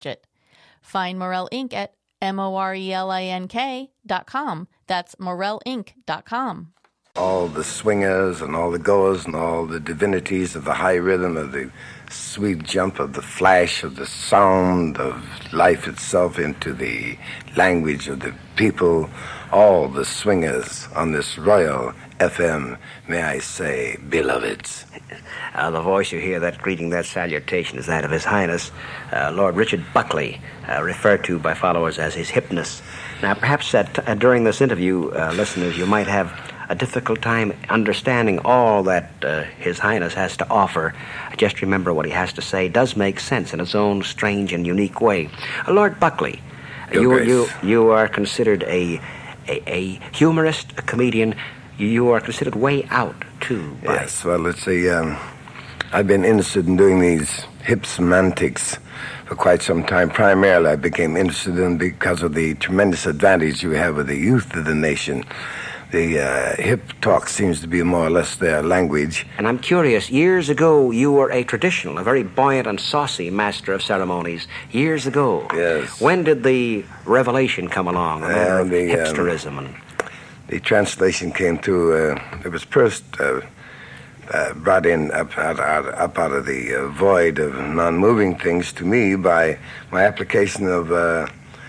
Find Morel Inc. at morelink.com. That's morelinc.com. All the swingers and all the goers and all the divinities of the high rhythm of the sweet jump of the flash of the sound of life itself into the language of the people, all the swingers on this royal FM, may I say, beloveds. The voice you hear, that greeting, that salutation, is that of His Highness, Lord Richard Buckley, referred to by followers as His Hipness. Now, perhaps during this interview, listeners, you might have a difficult time understanding all that His Highness has to offer. Just remember what he has to say does make sense in its own strange and unique way. Lord Buckley, you are considered a humorist, a comedian. You are considered way out, too. Yes, well, let's see. I've been interested in doing these hip semantics for quite some time. Primarily, I became interested in because of the tremendous advantage you have with the youth of the nation. The hip talk seems to be more or less their language. And I'm curious, years ago, you were a traditional, a very buoyant and saucy master of ceremonies. Years ago. Yes. When did the revelation come along? Hipsterism? The translation came through, it was first brought in up out of the void of non-moving things to me by my application of the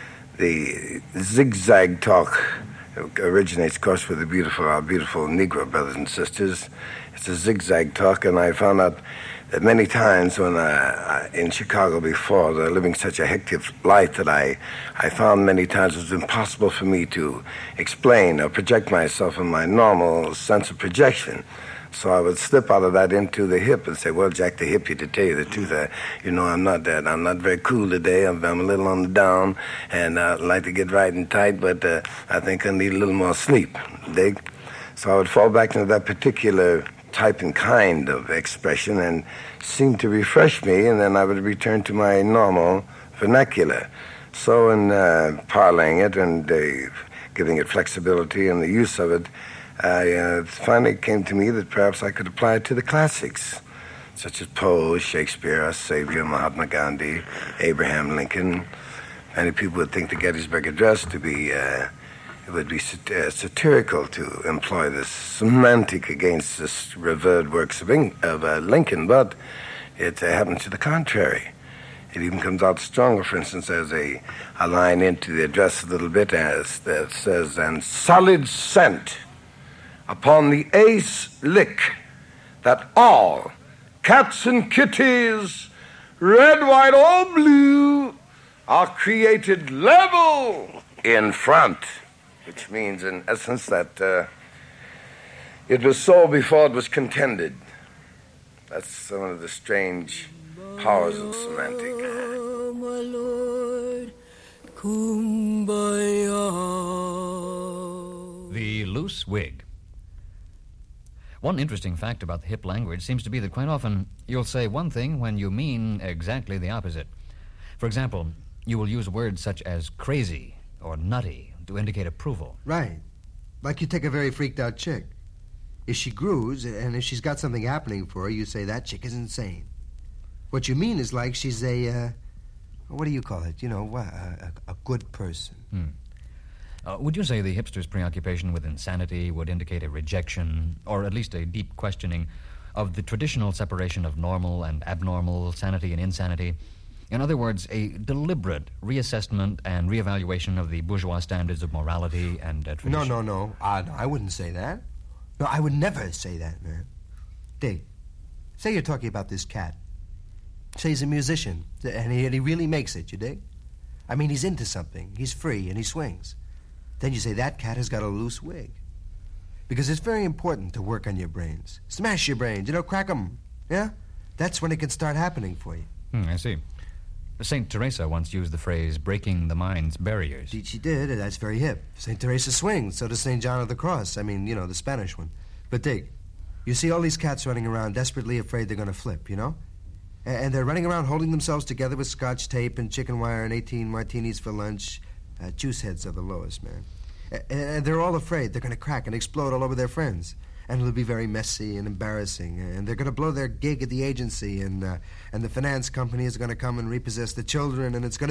zigzag talk. It originates, of course, with our beautiful Negro brothers and sisters. It's a zigzag talk, and I found out that many times when in Chicago before, living such a hectic life that I found many times it was impossible for me to explain or project myself in my normal sense of projection. So I would slip out of that into the hip and say, well, Jack the Hippie, to tell you the truth, I'm not very cool today. I'm a little on the down, and I'd like to get right and tight, but I think I need a little more sleep. Dig? So I would fall back into that particular type and kind of expression and seem to refresh me, and then I would return to my normal vernacular. So in parlaying it and giving it flexibility and the use of it, it finally came to me that perhaps I could apply it to the classics, such as Poe, Shakespeare, our Savior, Mahatma Gandhi, Abraham Lincoln. Many people would think the Gettysburg Address to be, it would be satirical to employ this semantic against this revered works of Lincoln, but it happens to the contrary. It even comes out stronger. For instance, there's a line into the address a little bit that says, and solid scent upon the ace lick that all cats and kitties, red, white, or blue, are created level in front, which means, in essence, that it was so before it was contended. That's one of the strange powers of semantic. My Lord, Kumbaya. The loose wig. One interesting fact about the hip language seems to be that quite often you'll say one thing when you mean exactly the opposite. For example, you will use words such as crazy or nutty to indicate approval. Right. Like you take a very freaked out chick. If she grooves, and if she's got something happening for her, you say, that chick is insane. What you mean is like she's a, what do you call it? A good person. Would you say the hipster's preoccupation with insanity would indicate a rejection, or at least a deep questioning, of the traditional separation of normal and abnormal, sanity and insanity? In other words, a deliberate reassessment and reevaluation of the bourgeois standards of morality and tradition? No. I wouldn't say that. No, I would never say that, man. Dig, say you're talking about this cat. Say he's a musician, and he really makes it, you dig? I mean, he's into something. He's free, and he swings. Then you say, that cat has got a loose wig. Because it's very important to work on your brains. Smash your brains, crack them. Yeah? That's when it can start happening for you. I see. St. Teresa once used the phrase, breaking the mind's barriers. Indeed she did, and that's very hip. St. Teresa swings, so does St. John of the Cross. I mean, the Spanish one. But dig, you see all these cats running around desperately afraid they're going to flip, And they're running around holding themselves together with scotch tape and chicken wire and 18 martinis for lunch. Juice heads are the lowest, man. And they're all afraid they're going to crack and explode all over their friends. and it'll be very messy and embarrassing. And they're going to blow their gig at the agency, and the finance company is going to come and repossess the children, and it's going to